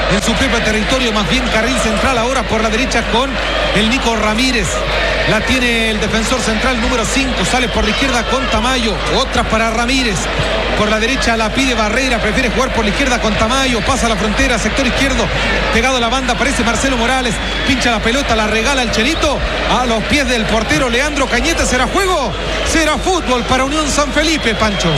en su propio territorio, más bien carril central ahora por la derecha con el Nico Ramírez. La tiene el defensor central número 5, sale por la izquierda con Tamayo, otra para Ramírez. Por la derecha la pide Barrera, prefiere jugar por la izquierda con Tamayo, pasa a la frontera, sector izquierdo, pegado a la banda, aparece Marcelo Morales, pincha la pelota, la regala el Chelito, a los pies del portero Leandro Cañete. ¿Será juego? Será fútbol para Unión San Felipe, Pancho.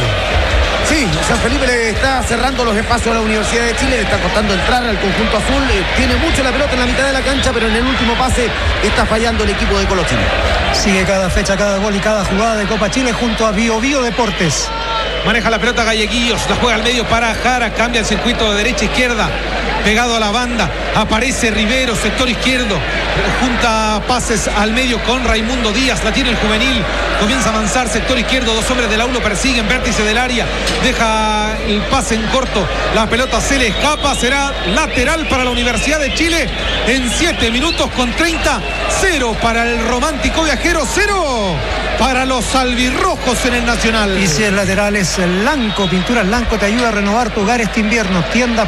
Sí, San Felipe le está cerrando los espacios a la Universidad de Chile, le está costando entrar al conjunto azul, tiene mucho la pelota en la mitad de la cancha, pero en el último pase está fallando el equipo de Colochini. Sigue cada fecha, cada gol y cada jugada de Copa Chile junto a Bio Bio Deportes. Maneja la pelota Galleguillos, la juega al medio para Jara, cambia el circuito de derecha a izquierda, pegado a la banda, aparece Rivero, sector izquierdo, junta pases al medio con Raimundo Díaz, la tiene el juvenil, comienza a avanzar, sector izquierdo, dos hombres de la U lo persiguen, vértice del área, deja el pase en corto, la pelota se le escapa, será lateral para la Universidad de Chile en 7 minutos con 30, 0 para el romántico viajero, 0 para los albirrojos en el Nacional. Y si es lateral es Lanco, Pinturas Lanco te ayuda a renovar tu hogar este invierno,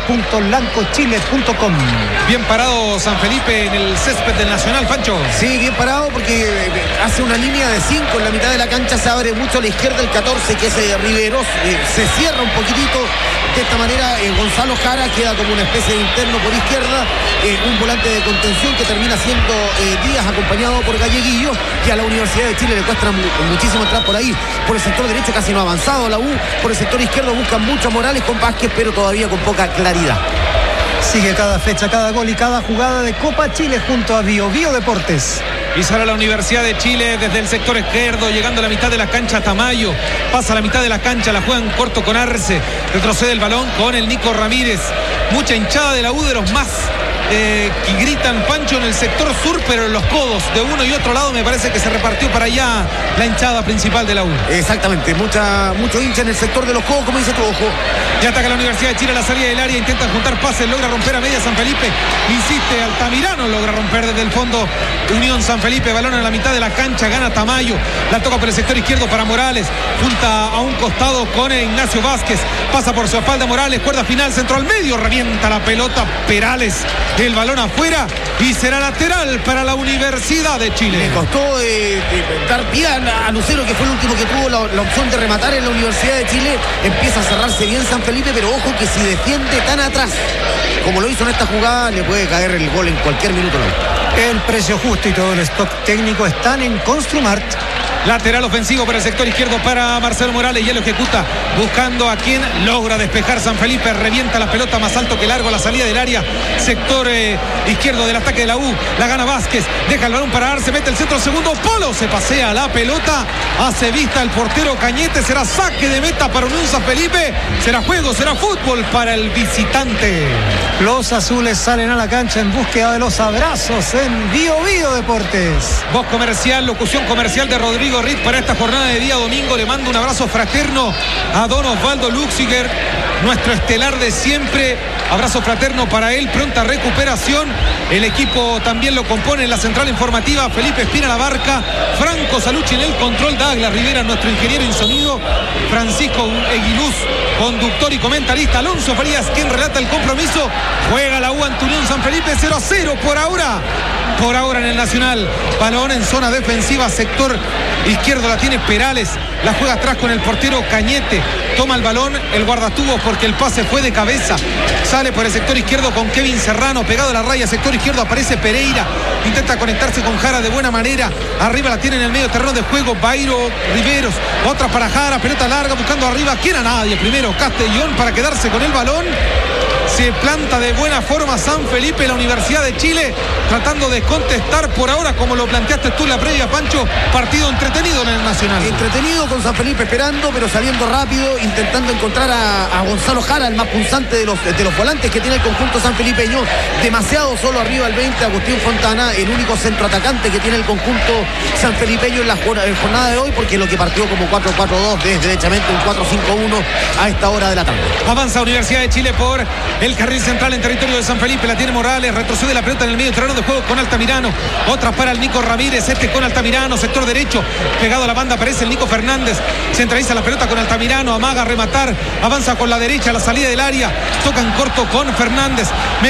tienda.lancochile.com. Bien parado San Felipe en el césped del Nacional, Pancho. Sí, bien parado porque hace una línea de 5 en la mitad de la cancha, se abre mucho a la izquierda el 14 que es Riveros, se cierra un poquitito, de esta manera Gonzalo Jara queda como una especie de interno por izquierda, un volante de contención que termina siendo Díaz acompañado por Galleguillo, que a la Universidad de Chile le cuesta muchísimo entrar por ahí, por el sector derecho casi no ha avanzado la U, por el sector izquierdo buscan mucho a Morales con Vázquez, pero todavía con poca claridad. Sigue cada fecha, cada gol y cada jugada de Copa Chile junto a Bio Bio Deportes. Y sale la Universidad de Chile desde el sector izquierdo, llegando a la mitad de la cancha Tamayo, pasa a la mitad de la cancha, la juega en corto con Arce, retrocede el balón con el Nico Ramírez, mucha hinchada de la U, de los más que gritan, Pancho, en el sector sur, pero en los codos de uno y otro lado me parece que se repartió para allá la hinchada principal de la U. Exactamente, mucho hincha en el sector de los codos, como dice tu ojo. Ya ataca la Universidad de Chile a la salida del área, intentan juntar pases, logra romper a media San Felipe, insiste Altamirano, logra romper desde el fondo Unión San Felipe, balón en la mitad de la cancha, gana Tamayo, la toca por el sector izquierdo para Morales, junta a un costado con Ignacio Vázquez, pasa por su espalda Morales, cuerda final, centro al medio, revienta la pelota Perales, el balón afuera y será lateral para la Universidad de Chile. Le costó dar pie a Lucero, que fue el último que tuvo la opción de rematar en la Universidad de Chile. Empieza a cerrarse bien San Felipe, pero ojo que si defiende tan atrás como lo hizo en esta jugada, le puede caer el gol en cualquier minuto. El precio justo y todo el stock técnico están en Construmart. Lateral ofensivo por el sector izquierdo para Marcelo Morales, ya lo ejecuta, buscando a quien logra despejar San Felipe, revienta la pelota más alto que largo a la salida del área, sector izquierdo del ataque de la U, la gana Vázquez, deja el balón para Arce, mete el centro segundo, Polo se pasea la pelota, hace vista el portero Cañete, será saque de meta para Unión San Felipe, será juego, será fútbol para el visitante. Los azules salen a la cancha en búsqueda de los abrazos en Bio Bio Deportes. Voz comercial, locución comercial de Rodrigo Ritt para esta jornada de día domingo. Le mando un abrazo fraterno a don Osvaldo Luxiger, nuestro estelar de siempre. Abrazo fraterno para él, pronta recuperación. El equipo también lo compone en la central informativa Felipe Espina La Barca, Franco Salucci en el control, Douglas Rivera, nuestro ingeniero en sonido, Francisco Eguiluz, conductor y comentarista, Alonso Farías, quien relata el compromiso. Juega la U ante Unión San Felipe, 0-0 por ahora en el Nacional. Balón en zona defensiva, sector izquierdo, la tiene Perales, la juega atrás con el portero Cañete, toma el balón el guardatubos porque el pase fue de cabeza, sale por el sector izquierdo con Kevin Serrano, pegado a la raya, sector izquierdo aparece Pereira, intenta conectarse con Jara de buena manera, arriba la tiene en el medio terreno de juego Bairo Riveros, otra para Jara, pelota larga buscando arriba, ¿quién a nadie? Primero Castellón para quedarse con el balón. Se planta de buena forma San Felipe, la Universidad de Chile, tratando de contestar por ahora, como lo planteaste tú en la previa, Pancho, partido entretenido en el Nacional. Entretenido con San Felipe esperando, pero saliendo rápido, intentando encontrar a Gonzalo Jara, el más punzante de los volantes que tiene el conjunto sanfelipeño. Demasiado solo arriba el 20, Agustín Fontana, el único centroatacante que tiene el conjunto sanfelipeño en la jornada de hoy, porque lo que partió como 4-4-2 es derechamente un 4-5-1 a esta hora de la tarde. Avanza Universidad de Chile por el carril central en territorio de San Felipe, la tiene Morales, retrocede la pelota en el medio terreno de juego con Altamirano, otra para el Nico Ramírez, con Altamirano, sector derecho, pegado a la banda aparece el Nico Fernández, centraliza la pelota con Altamirano, amaga a rematar, avanza con la derecha a la salida del área, toca en corto con Fernández.